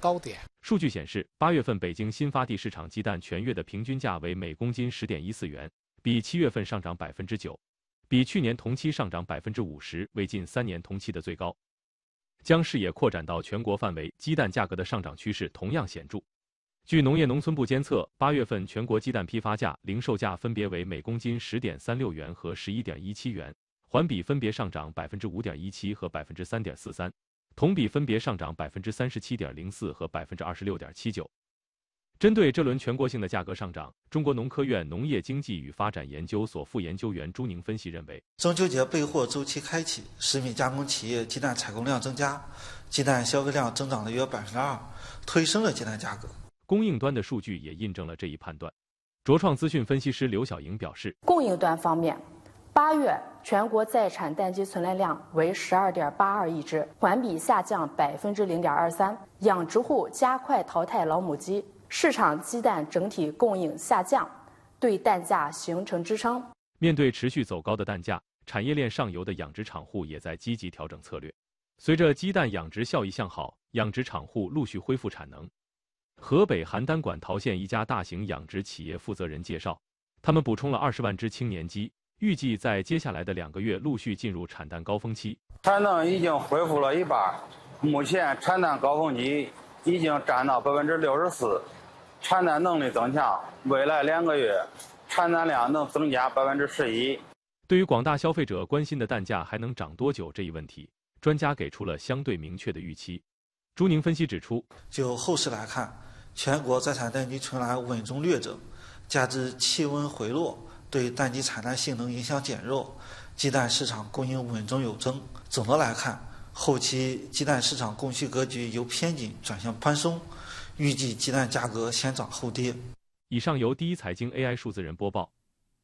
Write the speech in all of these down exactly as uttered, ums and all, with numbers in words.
高点。 数据显示，八月份北京新发地市场鸡蛋全月的平均价为每公斤十点一四元，比七月份上涨百分之九，比去年同期上涨百分之五十，为近三年同期的最高。将视野扩展到全国范围，鸡蛋价格的上涨趋势同样显著。据农业农村部监测，八月份全国鸡蛋批发价、零售价分别为每公斤十点三六元和十一点一七元，环比分别上涨百分之五点一七和百分之三点四三，同比分别上涨百分之三十七点零四和百分之二十六点七九。针对这轮全国性的价格上涨，中国农科院农业经济与发展研究所副研究员朱宁分析认为， 中秋节备货周期开启，食品加工企业鸡蛋采购量增加，鸡蛋消费量增长了约百分之二，推升了鸡蛋价格。 供应端的数据也印证了这一判断。卓创资讯分析师刘晓莹表示， 供应端方面，八月全国在产蛋鸡存栏量为十二点八二亿只，环比下降百分之零点二三，养殖户加快淘汰老母鸡。市场鸡蛋整体供应下降，对蛋价形成支撑。 面对持续走高的蛋价，产业链上游的养殖场户也在积极调整策略。随着鸡蛋养殖效益向好，养殖场户陆续恢复产能。河北邯郸馆陶县一家大型养殖企业负责人介绍，他们补充了二十万只青年鸡，预计在接下来的两个月陆续进入产蛋高峰期。 产能已经恢复了一半，目前产蛋高峰期已经占到百分之六十四。产蛋能力增强，未来两个月产蛋量能增加百分之十一。 对于广大消费者关心的蛋价还能涨多久这一问题，专家给出了相对明确的预期。朱宁分析指出， 就后市来看，全国在产蛋鸡存栏稳中略增，加之气温回落，对蛋鸡产蛋性能影响减弱，鸡蛋市场供应稳中有增。总的来看，后期鸡蛋市场供需格局由偏紧转向宽松。预计鸡蛋价格先涨后跌。 以上由第一财经 A I 数字人播报。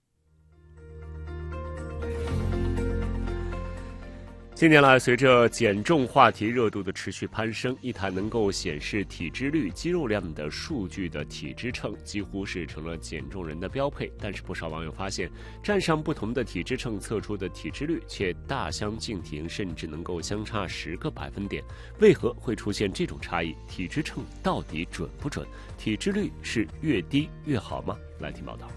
近年来，随着减重话题热度的持续攀升，一台能够显示体脂率、肌肉量的数据的体脂秤几乎是成了减重人的标配。但是，不少网友发现，站上不同的体脂秤测出的体脂率却大相径庭，甚至能够相差十个百分点。为何会出现这种差异？体脂秤到底准不准？体脂率是越低越好吗？来听报道。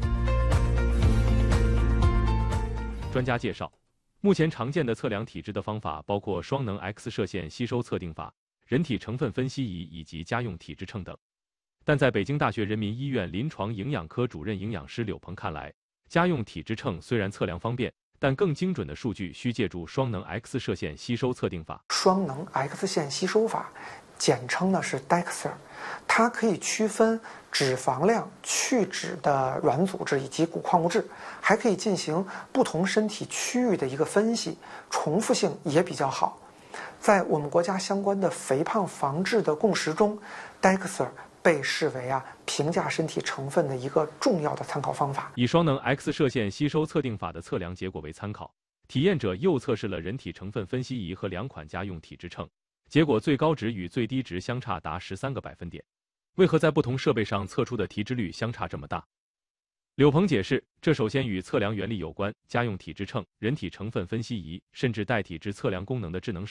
专家介绍。目前常见的测量体质的方法包括双能 X 射线吸收测定法、人体成分分析仪以及家用体质秤等。但在北京大学人民医院临床营养科主任营养师柳鹏看来，家用体质秤虽然测量方便，但更精准的数据需借助双能 X 射线吸收测定法。 双能 X 线吸收法，简称呢是 D E X A， 它可以区分脂肪量、去脂的软组织以及骨矿物质，还可以进行不同身体区域的一个分析，重复性也比较好。在我们国家相关的肥胖防治的共识中 ，D E X A 被视为啊评价身体成分的一个重要的参考方法。 以双能 X 射线吸收测定法的测量结果为参考，体验者又测试了人体成分分析仪和两款家用体质秤，结果最高值与最低值相差达十三个百分点。为何在不同设备上测出的体脂率相差这么大？柳鹏解释，这首先与测量原理有关，家用体质秤、人体成分分析仪，甚至带体质测量功能的智能